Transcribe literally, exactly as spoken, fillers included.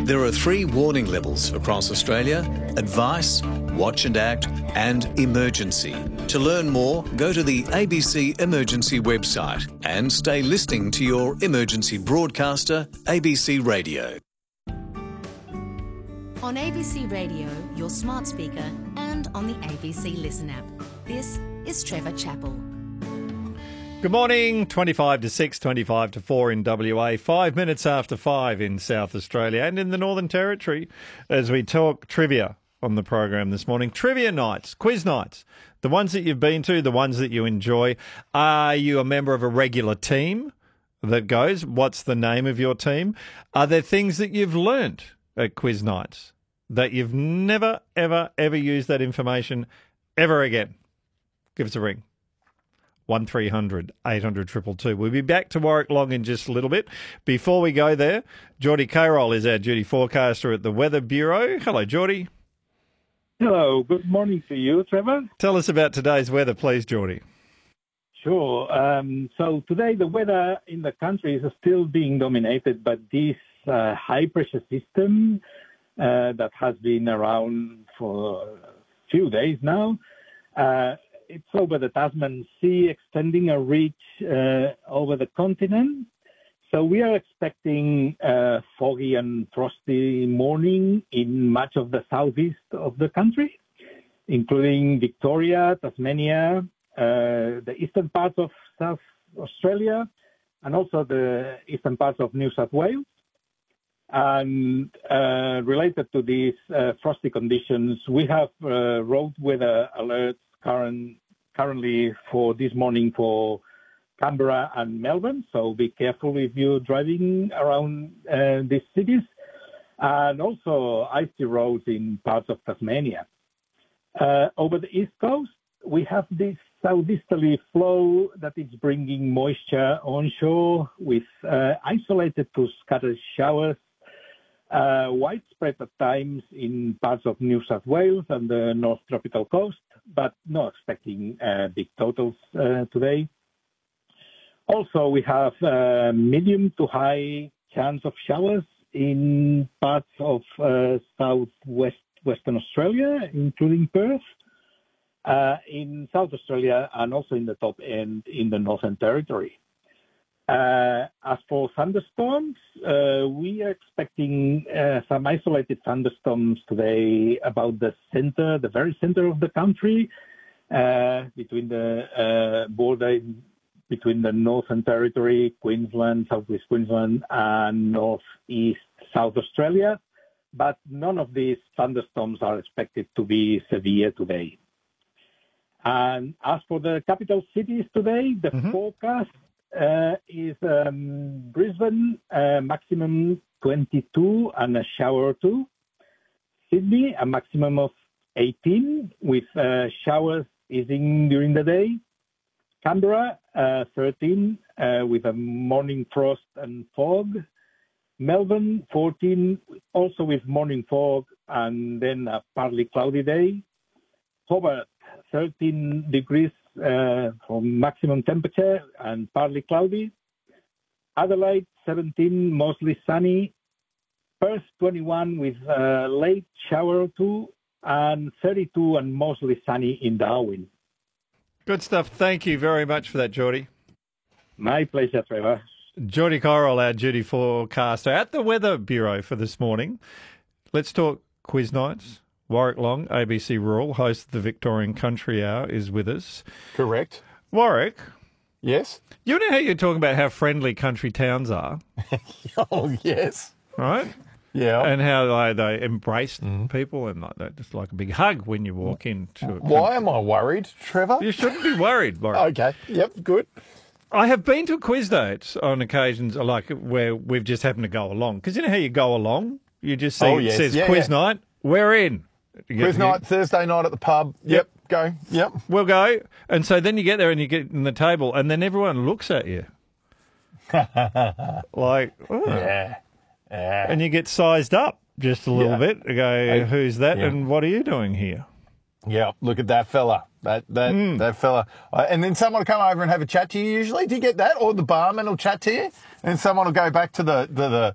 There are three warning levels across Australia: advice, watch and act, and emergency. To learn more, go to the A B C Emergency website and stay listening to your emergency broadcaster, A B C Radio. On A B C Radio, your smart speaker, and on the A B C Listen app. This is Trevor Chappell. Good morning, twenty-five to six, twenty-five to four in W A, five minutes after five in South Australia and in the Northern Territory as we talk trivia on the program this morning. Trivia nights, quiz nights, the ones that you've been to, the ones that you enjoy. Are you a member of a regular team that goes? What's the name of your team? Are there things that you've learnt at quiz nights that you've never, ever, ever used that information ever again? Give us a ring. one three hundred eight hundred two two two. We'll be back to Warwick Long in just a little bit. Before we go there, Geordie Carroll is our duty forecaster at the Weather Bureau. Hello, Geordie. Hello, good morning to you, Trevor. Tell us about today's weather, please, Geordie. Sure. Um, so today the weather in the country is still being dominated by this uh, high-pressure system uh, that has been around for a few days now. Uh, It's over the Tasman Sea, extending a reach uh, over the continent. So we are expecting a foggy and frosty morning in much of the southeast of the country, including Victoria, Tasmania, uh, the eastern parts of South Australia, and also the eastern parts of New South Wales. And uh, related to these uh, frosty conditions, we have uh, road weather alerts current currently for this morning for Canberra and Melbourne, so be careful if you're driving around uh, these cities, and also icy roads in parts of Tasmania. Uh, over the east coast, we have this southeasterly flow that is bringing moisture onshore with uh, isolated to scattered showers, uh, widespread at times in parts of New South Wales and the North Tropical Coast, but not expecting uh, big totals uh, today. Also, we have uh, medium to high chance of showers in parts of uh, southwest Western Australia, including Perth, uh, in South Australia, and also in the top end in the Northern Territory. Uh, as for thunderstorms, uh, we are expecting uh, some isolated thunderstorms today about the center, the very center of the country, uh, between the uh, border between the Northern Territory, Queensland, Southwest Queensland, and Northeast South Australia. But none of these thunderstorms are expected to be severe today. And as for the capital cities today, the mm-hmm. forecast Uh, is um, Brisbane, uh, maximum twenty-two and a shower or two. Sydney, a maximum of eighteen with uh, showers easing during the day. Canberra, uh, thirteen uh, with a morning frost and fog. Melbourne, fourteen, also with morning fog and then a partly cloudy day. Hobart, thirteen degrees Uh, for maximum temperature and partly cloudy. Adelaide, seventeen, mostly sunny. Perth, twenty-one with a late shower or two, and thirty-two and mostly sunny in Darwin. Good stuff. Thank you very much for that, Geordie. My pleasure, Trevor. Geordie Carroll, our duty forecaster at the Weather Bureau for this morning. Let's talk quiz nights. Warwick Long, A B C Rural, host of the Victorian Country Hour, is with us. Correct. Warwick. Yes? You know how you're talking about how friendly country towns are? Oh, yes. Right? Yeah. And how they, they embrace mm. people and like that, just like a big hug when you walk into it. Why am I worried, Trevor? You shouldn't be worried, Warwick. Okay. Yep, good. I have been to quiz nights on occasions like where we've just happened to go along. Because you know how you go along? You just see oh, it yes. says yeah, quiz yeah. night, we're in. Quiz night, Thursday night at the pub. Yep, yep, go. Yep. We'll go. And so then you get there and you get in the table and then everyone looks at you. like, oh. Yeah. yeah. And you get sized up just a little yeah. bit. You go, who's that yeah. and what are you doing here? Yeah, look at that fella. That that mm. that fella. Uh, and then someone will come over and have a chat to you usually. Do you get that? Or the barman will chat to you and someone will go back to the, the, the